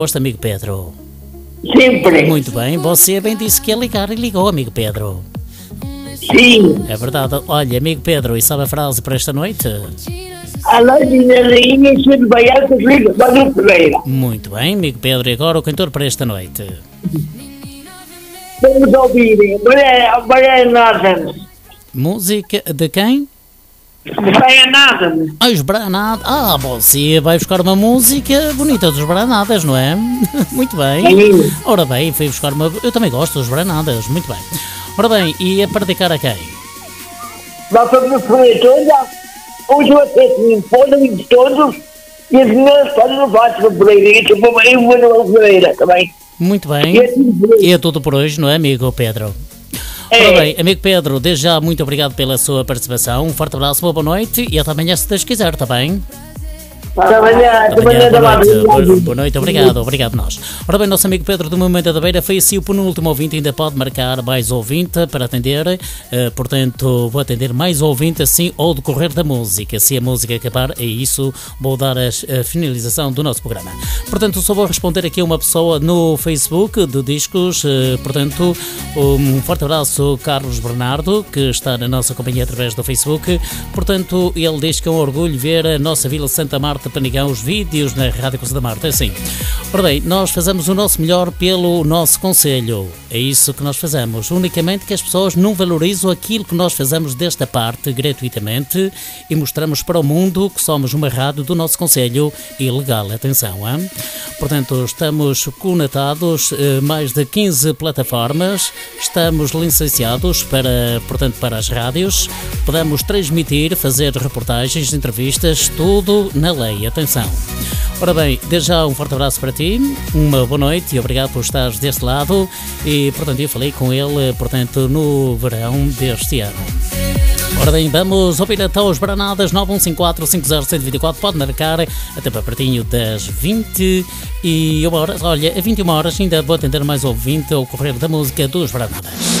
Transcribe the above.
Gosto, amigo Pedro. Sempre. Muito bem, você bem disse que ia ligar e ligou, amigo Pedro. Sim. É verdade. Olha, amigo Pedro, e sabe a frase para esta noite? A noite da rainha sempre vai a Felipe Manuel Pereira. Muito bem, amigo Pedro, e agora o cantor para esta noite? Vamos ouvir Brian Adams. Música de quem? Brian Adams. Os Branadas. Ah, você vai buscar uma música bonita dos Branadas, não é? Muito bem. Sim. Ora bem, fui buscar uma... Eu também gosto dos Branadas, muito bem. Ora bem, e a praticar a quem? Nós vamos escolher toda. Hoje eu até se importam de todos. E as minhas podem não fazem Pereira. E tipo, eu vou Manuel Pereira também. Muito bem. E é tudo por hoje, não é, amigo Pedro? É. Ora bem, amigo Pedro, desde já muito obrigado pela sua participação. Um forte abraço, uma boa noite e até amanhã se Deus quiser, está bem? Até amanhã, boa noite, obrigado nós. Ora bem, nosso amigo Pedro do Momento da Beira foi assim o penúltimo ouvinte, ainda pode marcar mais ouvinte para atender, portanto vou atender mais ouvinte assim ao decorrer da música. Se a música acabar, é isso, vou dar a finalização do nosso programa. Portanto, só vou responder aqui a uma pessoa no Facebook de Discos, portanto, um forte abraço, Carlos Bernardo, que está na nossa companhia através do Facebook. Portanto, ele diz que é um orgulho ver a nossa Vila Santa Marta Panigão, os vídeos na Rádio Costa da Marta, assim. Ora bem, nós fazemos o nosso melhor pelo nosso concelho, é isso que nós fazemos, unicamente que as pessoas não valorizam aquilo que nós fazemos desta parte gratuitamente e mostramos para o mundo que somos uma rádio do nosso concelho e legal, atenção, hein? Portanto, estamos conectados mais de 15 plataformas, estamos licenciados para as rádios, podemos transmitir, fazer reportagens, entrevistas, tudo na lei. Atenção. Ora bem, desde já um forte abraço para ti, uma boa noite e obrigado por estares deste lado e, portanto, eu falei com ele, portanto, no verão deste ano. Ora bem, vamos ouvir então os Branadas 9154-50124, pode marcar até para pertinho das 21 horas. Olha, a 21 horas ainda vou atender mais ouvinte ao correr da música dos Branadas.